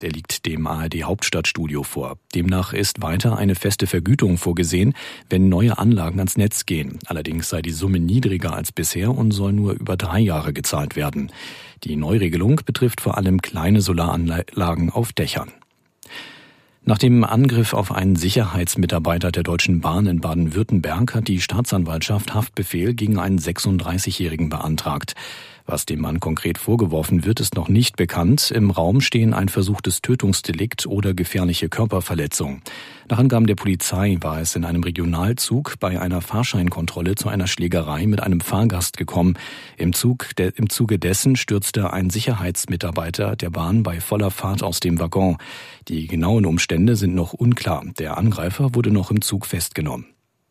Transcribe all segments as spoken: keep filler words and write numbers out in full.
Der liegt dem A R D-Hauptstadtstudio vor. Demnach ist weiter eine feste Vergütung vorgesehen, wenn neue Anlagen ans Netz gehen. Allerdings sei die Summe niedriger als bisher und soll nur über drei Jahre gezahlt werden. Die Neuregelung betrifft vor allem kleine Solaranlagen auf Dächern. Nach dem Angriff auf einen Sicherheitsmitarbeiter der Deutschen Bahn in Baden-Württemberg hat die Staatsanwaltschaft Haftbefehl gegen einen sechsunddreißigjährigen beantragt. Was dem Mann konkret vorgeworfen wird, ist noch nicht bekannt. Im Raum stehen ein versuchtes Tötungsdelikt oder gefährliche Körperverletzung. Nach Angaben der Polizei war es in einem Regionalzug bei einer Fahrscheinkontrolle zu einer Schlägerei mit einem Fahrgast gekommen. Im Zug, der, im Zuge dessen stürzte ein Sicherheitsmitarbeiter der Bahn bei voller Fahrt aus dem Waggon. Die genauen Umstände sind noch unklar. Der Angreifer wurde noch im Zug festgenommen.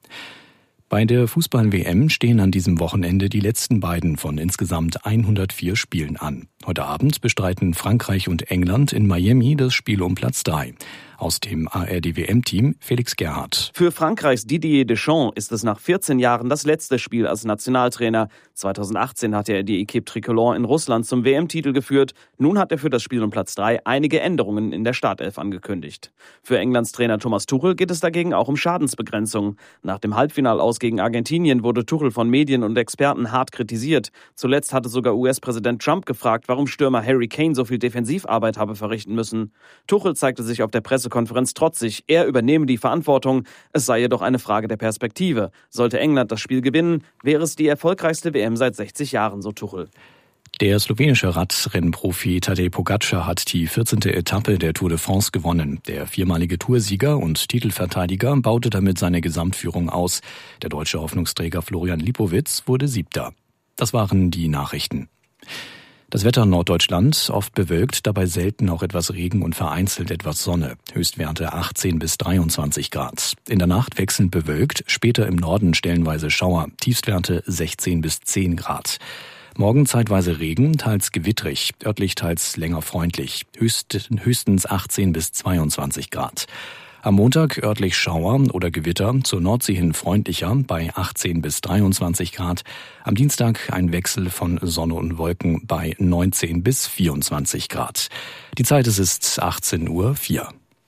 Bei der Fußball-W M stehen an diesem Wochenende die letzten beiden von insgesamt hundertvier Spielen an. Heute Abend bestreiten Frankreich und England in Miami das Spiel um Platz drei. Aus dem A R D-W M-Team Felix Gerhardt. Für Frankreichs Didier Deschamps ist es nach vierzehn Jahren das letzte Spiel als Nationaltrainer. zweitausendachtzehn hat er die Équipe Tricolore in Russland zum W M-Titel geführt. Nun hat er für das Spiel um Platz drei einige Änderungen in der Startelf angekündigt. Für Englands Trainer Thomas Tuchel geht es dagegen auch um Schadensbegrenzung. Nach dem Halbfinalaus gegen Argentinien wurde Tuchel von Medien und Experten hart kritisiert. Zuletzt hatte sogar U S-Präsident Trump gefragt, warum Stürmer Harry Kane so viel Defensivarbeit habe verrichten müssen. Tuchel zeigte sich auf der Pressekonferenz trotzig. Er übernehme die Verantwortung. Es sei jedoch eine Frage der Perspektive. Sollte England das Spiel gewinnen, wäre es die erfolgreichste W M seit sechzig Jahren, so Tuchel. Der slowenische Radrennprofi Tadej Pogačar hat die vierzehnte Etappe der Tour de France gewonnen. Der viermalige Toursieger und Titelverteidiger baute damit seine Gesamtführung aus. Der deutsche Hoffnungsträger Florian Lipowitz wurde Siebter. Das waren die Nachrichten. Das Wetter in Norddeutschland oft bewölkt, dabei selten auch etwas Regen und vereinzelt etwas Sonne. Höchstwerte achtzehn bis dreiundzwanzig Grad. In der Nacht wechselnd bewölkt, später im Norden stellenweise Schauer. Tiefstwerte sechzehn bis zehn Grad. Morgen zeitweise Regen, teils gewittrig, örtlich teils länger freundlich. Höchst, höchstens achtzehn bis zweiundzwanzig Grad. Am Montag örtlich Schauer oder Gewitter, zur Nordsee hin freundlicher bei achtzehn bis dreiundzwanzig Grad. Am Dienstag ein Wechsel von Sonne und Wolken bei neunzehn bis vierundzwanzig Grad. Die Zeit es ist achtzehn Uhr vier.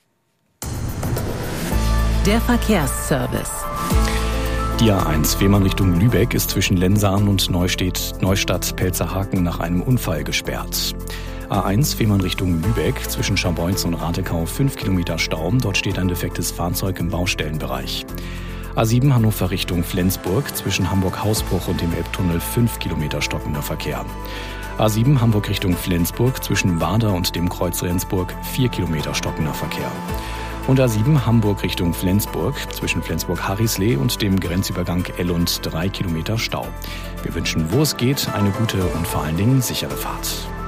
Der Verkehrsservice. Die A eins Fehmarn Richtung Lübeck ist zwischen Lensahn und Neustadt, Neustadt-Pelzerhaken nach einem Unfall gesperrt. A eins Fehmarn Richtung Lübeck, zwischen Scharbeutz und Ratekau fünf Kilometer Stau. Dort steht ein defektes Fahrzeug im Baustellenbereich. A sieben Hannover Richtung Flensburg, zwischen Hamburg-Hausbruch und dem Elbtunnel fünf Kilometer stockender Verkehr. A sieben Hamburg Richtung Flensburg, zwischen Wader und dem Kreuz Rendsburg vier Kilometer stockender Verkehr. Und A sieben Hamburg Richtung Flensburg, zwischen Flensburg-Harrislee und dem Grenzübergang Ellund drei Kilometer Stau. Wir wünschen, wo es geht, eine gute und vor allen Dingen sichere Fahrt.